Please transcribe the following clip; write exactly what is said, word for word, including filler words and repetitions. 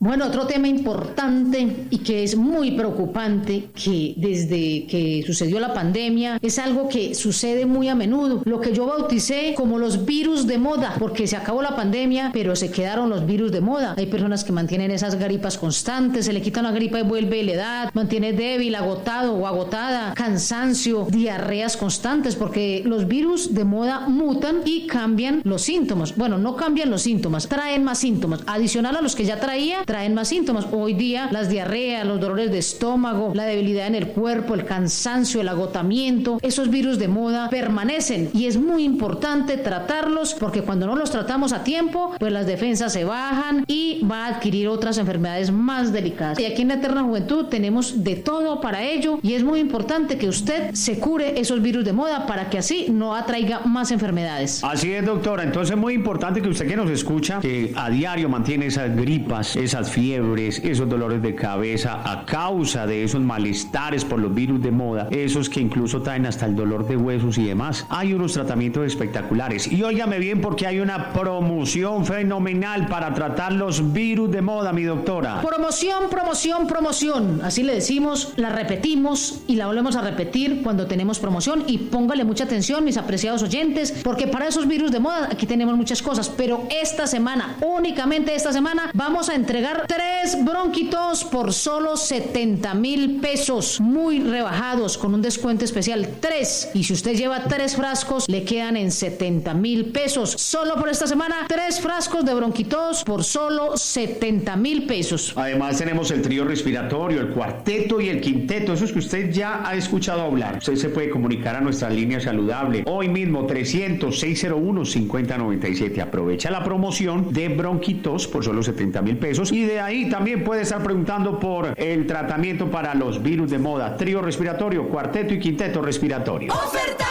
Bueno, otro tema importante y que es muy preocupante, que desde que sucedió la pandemia es algo que sucede muy a menudo, lo que yo bauticé como los virus de moda, porque se acabó la pandemia, pero se quedaron los virus de moda. Hay personas que mantienen esas gripas constantes, se le quita una gripa y vuelve la edad, mantiene débil, agotado o agotada, cansancio, diarreas constantes, porque los virus de moda mutan y cambian los síntomas. Bueno, no cambian los síntomas, traen más síntomas. Adicional a los que ya traía, traen más síntomas. Hoy día las diarreas, los dolores de estómago, la debilidad en el cuerpo, el cansancio, el agotamiento, esos virus de moda permanecen y es muy importante tratarlos, porque cuando no los tratamos a tiempo, pues las defensas se bajan y va a adquirir otras enfermedades más delicadas. Y aquí en la Eterna Juventud tenemos de todo para ello y es muy importante que usted se cure esos virus de moda para que así no atraiga más enfermedades. Así es, doctora. Entonces es muy importante que usted que nos escucha, que a diario mantiene esas gripas, esas fiebres, esos dolores de cabeza a causa de esos malestares por los virus de moda, esos que incluso traen hasta el dolor de huesos y demás. Hay unos tratamientos espectaculares. Y óigame bien, porque hay una promoción fenomenal para tratar los virus de moda, mi doctora. Promoción, promoción, promoción. Así le decimos, la repetimos y la volvemos a repetir cuando tenemos promoción. Y póngale mucha atención, mis apreciados oyentes, porque para esos virus de moda aquí tenemos muchas cosas. Pero esta semana, únicamente esta semana, vamos a entregar tres bronquitos por solo setenta mil pesos. Muy rebajados, con un descuento especial. Tres. Y si usted lleva tres frascos, le quedan en setenta mil pesos. Solo por esta semana, tres frascos de bronquitos por solo setenta mil pesos. Además tenemos el trío respiratorio, el cuarteto y el quinteto, esos que usted ya ha escuchado hablar. Usted se puede comunicar a nuestra línea saludable hoy mismo, trescientos, seiscientos uno, cincuenta noventa y siete. Aprovecha la promoción de bronquitos por solo setenta mil pesos y de ahí también puede estar preguntando por el tratamiento para los virus de moda, trío respiratorio, cuarteto y quinteto respiratorio. ¡Oferta!